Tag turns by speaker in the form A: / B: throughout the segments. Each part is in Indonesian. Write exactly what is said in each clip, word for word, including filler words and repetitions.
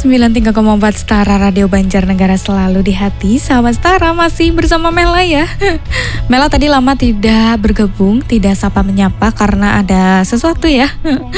A: sembilan puluh tiga koma empat Setara Radio Banjarnegara selalu di hati. Sahabat Setara masih bersama Mela ya. Mela tadi lama tidak bergabung, tidak sapa menyapa karena ada sesuatu ya.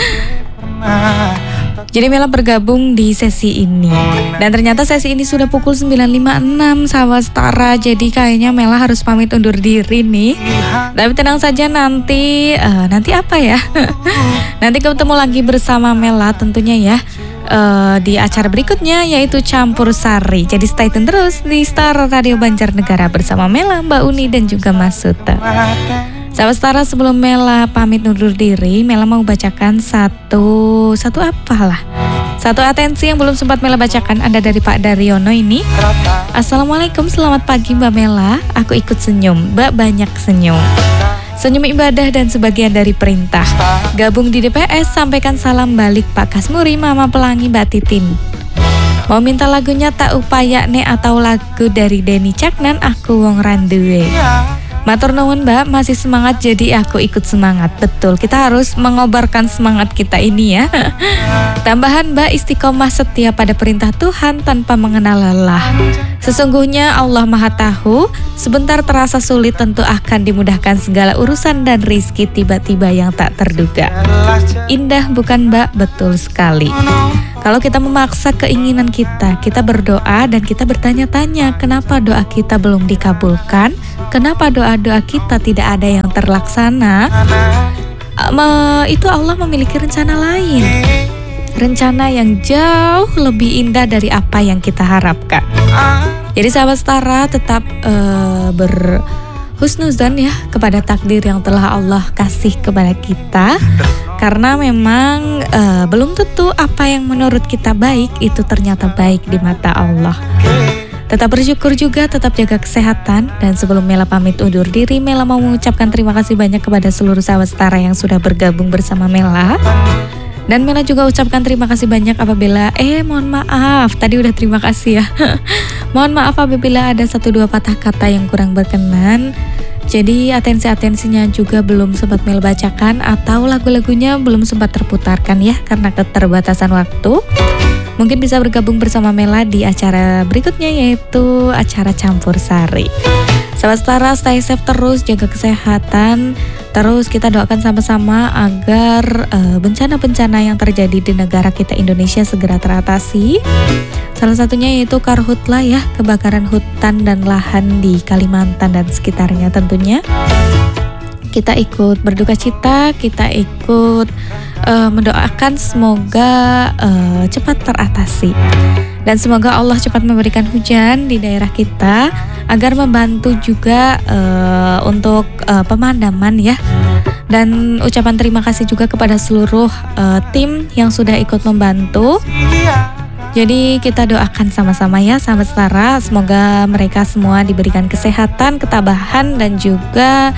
A: Jadi Mela bergabung di sesi ini. Dan ternyata sesi ini sudah pukul sembilan lima puluh enam sahabat Setara. Jadi kayaknya Mela harus pamit undur diri nih. Tapi tenang saja, nanti uh, Nanti apa ya? Nanti ketemu lagi bersama Mela tentunya ya, uh, di acara berikutnya yaitu Campur Sari. Jadi stay tune terus di Setara Radio Banjarnegara bersama Mela, Mbak Uni dan juga Mas Suta. Sahabat Setara, sebelum Mela pamit undur diri, Mela mau bacakan satu Satu apalah Satu atensi yang belum sempat Mela bacakan. Ada dari Pak Daryono ini. Assalamualaikum, selamat pagi Mbak Mela. Aku ikut senyum, Mbak banyak senyum. Senyum ibadah dan sebagian dari perintah. Gabung di D P S, sampaikan salam balik Pak Kasmuri, Mama Pelangi, Mbak Titin. Mau minta lagunya Tak Upaya Ne atau lagu dari Denny Caknan, Aku Wong Randuwe. Matur nuwun Mbak, masih semangat jadi aku ikut semangat. Betul, kita harus mengobarkan semangat kita ini ya. Tambahan Mbak, istiqomah setia pada perintah Tuhan tanpa mengenal lelah. Sesungguhnya Allah Maha Tahu, sebentar terasa sulit tentu akan dimudahkan segala urusan dan rizki tiba-tiba yang tak terduga. Indah bukan Mbak? Betul sekali. Kalau kita memaksa keinginan kita, kita berdoa dan kita bertanya-tanya kenapa doa kita belum dikabulkan, kenapa doa-doa kita tidak ada yang terlaksana. Itu Allah memiliki rencana lain, rencana yang jauh lebih indah dari apa yang kita harapkan. Jadi sahabat Setara tetap uh, berhusnuzan ya kepada takdir yang telah Allah kasih kepada kita. Karena memang uh, belum tentu apa yang menurut kita baik itu ternyata baik di mata Allah. Tetap bersyukur juga, tetap jaga kesehatan. Dan sebelum Mela pamit undur diri, Mela mau mengucapkan terima kasih banyak kepada seluruh sahabat Setara yang sudah bergabung bersama Mela. Dan Mela juga ucapkan terima kasih banyak apabila Eh mohon maaf, tadi udah terima kasih ya. Mohon maaf apabila ada satu dua patah kata yang kurang berkenan. Jadi atensi-atensinya juga belum sempat Mela bacakan, atau lagu-lagunya belum sempat terputarkan ya karena keterbatasan waktu. Mungkin bisa bergabung bersama Mela di acara berikutnya yaitu acara Campur Sari. Sahabat Setara, stay safe terus, jaga kesehatan. Terus kita doakan sama-sama agar uh, bencana-bencana yang terjadi di negara kita Indonesia segera teratasi. Salah satunya yaitu karhutla ya, kebakaran hutan dan lahan di Kalimantan dan sekitarnya tentunya. Kita ikut berduka cita, kita ikut uh, mendoakan semoga uh, cepat teratasi. Dan semoga Allah cepat memberikan hujan di daerah kita agar membantu juga uh, untuk uh, pemadaman ya. Dan ucapan terima kasih juga kepada seluruh uh, tim yang sudah ikut membantu. Jadi kita doakan sama-sama ya sahabat Setara, semoga mereka semua diberikan kesehatan, ketabahan dan juga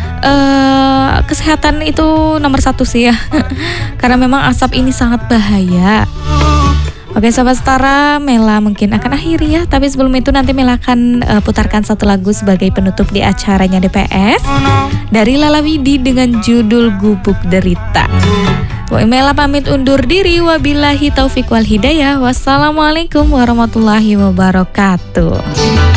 A: uh, kesehatan itu nomor satu sih ya. Karena memang asap ini sangat bahaya. Oke sahabat Setara, Mela mungkin akan akhiri ya. Tapi sebelum itu nanti Mela akan uh, putarkan satu lagu sebagai penutup di acaranya D P S dari Lala Widi dengan judul Gubuk Derita. Mela pamit undur diri. Wabillahi taufiq wal hidayah. Wassalamualaikum warahmatullahi wabarakatuh.